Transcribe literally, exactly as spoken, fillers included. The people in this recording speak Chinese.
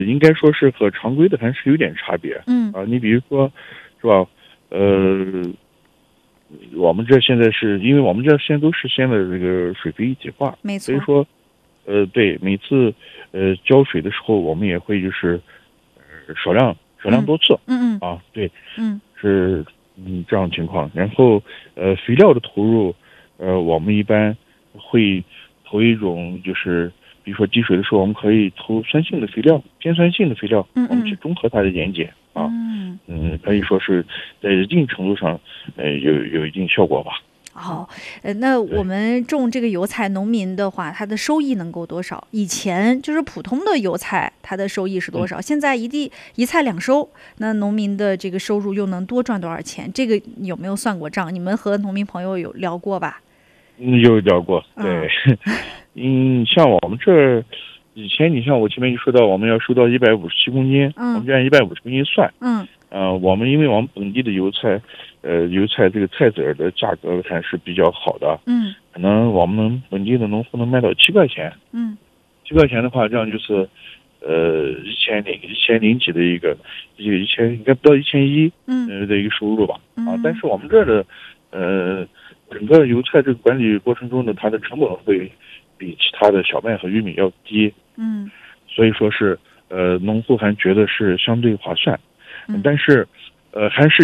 应该说是和常规的还是有点差别。 嗯啊，你比如说，是吧？呃，我们这现在是因为我们这现在都实现了这个水肥一体化， 没错。 所以说，呃，对每次呃浇水的时候，我们也会就是呃少量少量多次。 嗯嗯啊，对， 嗯是嗯这样的情况。然后呃肥料的投入，呃我们一般会投一种就是。比如说滴水的时候，我们可以投酸性的肥料、偏酸性的肥料， 嗯嗯我们去中和它的盐碱啊。 嗯嗯，可以说是在一定程度上，呃，有有一定效果吧。 好，呃，那我们种这个油菜，农民的话，它的收益能够多少？以前就是普通的油菜，它的收益是多少？ 嗯、 现在一地一菜两收，那农民的这个收入又能多赚多少钱？这个有没有算过账？你们和农民朋友有聊过吧？ 嗯，有聊过，对。 嗯， 嗯，像我们这儿以前，你像我前面就说到，我们要收到一百五十七公斤， 嗯我们就按一百五十公斤算。 嗯呃，我们因为我们本地的油菜，呃，油菜这个菜籽儿的价格还是比较好的， 嗯可能我们本地的农户能卖到七块钱。 嗯七块钱的话，这样就是，呃，一千零一千零几的一个，一个一千应该不到一千一， 嗯呃的一个收入吧。啊，但嗯是我们这儿的，呃，整个油菜这个管理过程中呢，它的成本会比其他的小麦和玉米要低， 嗯所以说是，呃，农户还觉得是相对划算， 嗯。 但是，呃，还是。